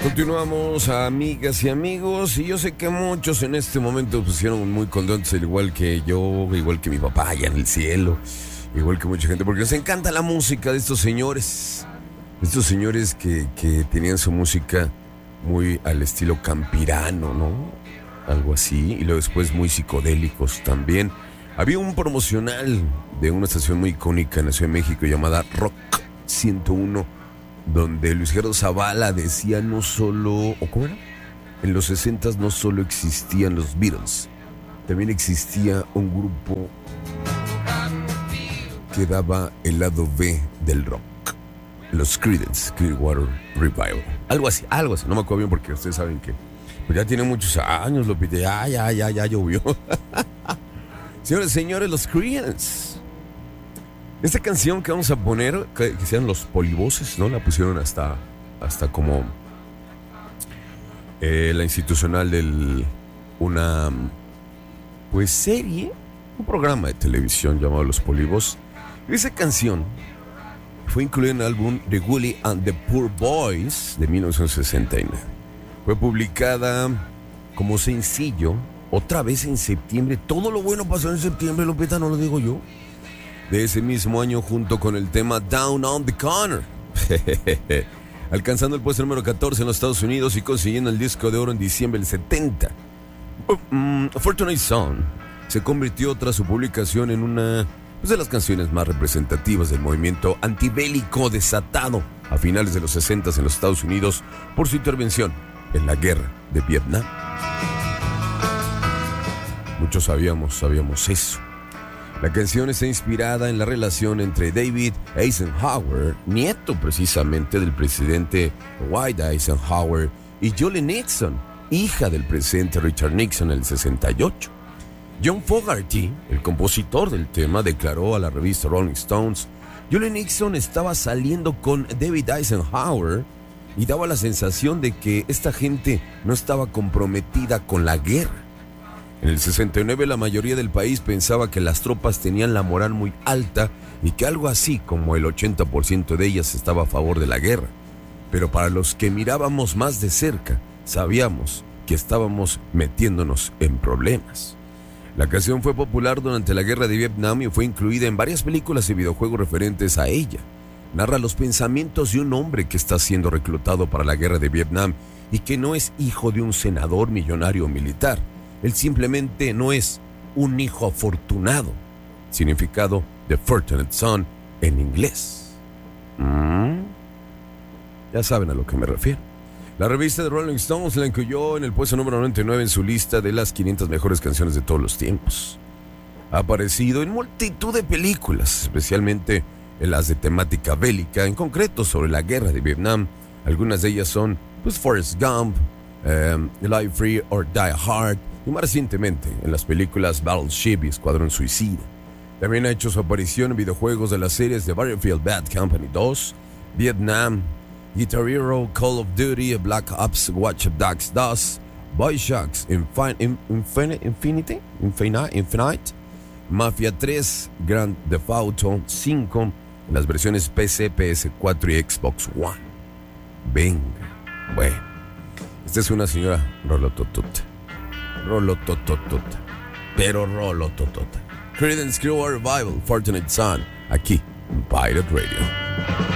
Continuamos, amigas y amigos, y yo sé que muchos en este momento se pusieron muy contentos, al igual que yo, igual que mi papá allá en el cielo, igual que mucha gente, porque les encanta la música de estos señores que tenían su música muy al estilo campirano, ¿no? Algo así, y luego después muy psicodélicos también. Había un promocional de una estación muy icónica en la Ciudad de México llamada Rock 101, donde Luis Gerardo Zavala decía no solo, ¿o cómo era? En los 60s no solo existían los Beatles, también existía un grupo que daba el lado B del rock, los Creedence Clearwater Revival. Algo así, no me acuerdo bien porque ustedes saben que pues ya tiene muchos años, Lupita, ya llovió. Señores, señores, los Creedence. Esta canción que vamos a poner, que sean los Polivoces, ¿no? La pusieron hasta como la institucional de una pues serie, un programa de televisión llamado Los Polivoces. Esa canción fue incluida en el álbum The Willie and the Poor Boys de 1969. Fue publicada como sencillo otra vez en septiembre. Todo lo bueno pasó en septiembre, Lupita, no lo digo yo. De ese mismo año, junto con el tema Down on the Corner, alcanzando el puesto número 14 en los Estados Unidos y consiguiendo el disco de oro en diciembre del 70. Fortunate Son se convirtió tras su publicación en una de las canciones más representativas del movimiento antibélico desatado a finales de los 60 en los Estados Unidos por su intervención en la guerra de Vietnam. Muchos sabíamos eso. La canción está inspirada en la relación entre David Eisenhower, nieto precisamente del presidente Dwight Eisenhower, y Jolie Nixon, hija del presidente Richard Nixon en el 68. John Fogerty, el compositor del tema, declaró a la revista Rolling Stones: Jolie Nixon estaba saliendo con David Eisenhower y daba la sensación de que esta gente no estaba comprometida con la guerra. En el 69 la mayoría del país pensaba que las tropas tenían la moral muy alta y que algo así como el 80% de ellas estaba a favor de la guerra. Pero para los que mirábamos más de cerca, sabíamos que estábamos metiéndonos en problemas. La canción fue popular durante la guerra de Vietnam y fue incluida en varias películas y videojuegos referentes a ella. Narra los pensamientos de un hombre que está siendo reclutado para la guerra de Vietnam y que no es hijo de un senador millonario o militar. Él simplemente no es un hijo afortunado. Significado de Fortunate Son en inglés. Ya saben a lo que me refiero. La revista de Rolling Stones la incluyó en el puesto número 99 en su lista de las 500 mejores canciones de todos los tiempos. Ha aparecido en multitud de películas, especialmente en las de temática bélica, en concreto sobre la guerra de Vietnam. Algunas de ellas son Forrest Gump, Live Free or Die Hard, y más recientemente en las películas Battleship y Escuadrón Suicida. También ha hecho su aparición en videojuegos de las series de Battlefield Bad Company 2, Vietnam, Guitar Hero, Call of Duty, Black Ops, Watch Dogs 2, Bioshock Infinite, Mafia 3, Grand Theft Auto 5, en las versiones PC, PS4 y Xbox One. Venga, bueno, esta es una señora rolototota. Creedence Clearwater Revival, Fortunate Son, aquí en Pirate Radio.